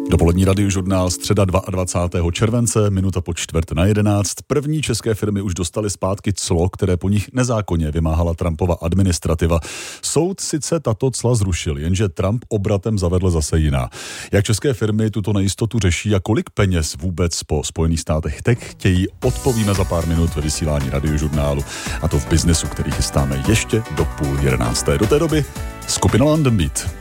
Dopolední radiožurnál, středa 22. července, minuta po 10:45. První české firmy už dostaly zpátky clo, které po nich nezákonně vymáhala Trumpova administrativa. Soud sice tato cla zrušil, jenže Trump obratem zavedl zase jiná. Jak české firmy tuto nejistotu řeší a kolik peněz vůbec po Spojených státech teď chtějí, odpovíme za pár minut ve vysílání radiožurnálu. A to v biznesu, který chystáme ještě do 10:30. Do té doby skupina London Beat.